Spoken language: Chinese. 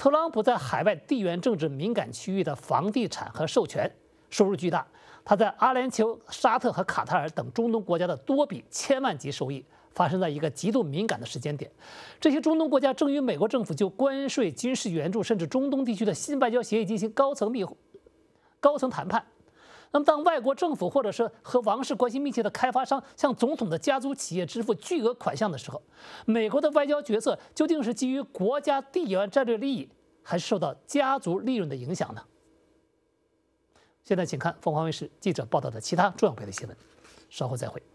特朗普在海外地缘政治敏感区域的房地产和授权收入巨大，他在阿联酋、沙特和卡塔尔等中东国家的多笔千万级收益发生在一个极度敏感的时间点。这些中东国家正与美国政府就关税、军事援助，甚至中东地区的新外交协议进行高层谈判。那么，当外国政府或者是和王室关系密切的开发商向总统的家族企业支付巨额款项的时候，美国的外交决策究竟是基于国家地缘战略利益，还是受到家族利润的影响呢？现在请看凤凰卫视记者报道的其他重要媒体新闻，稍后再会。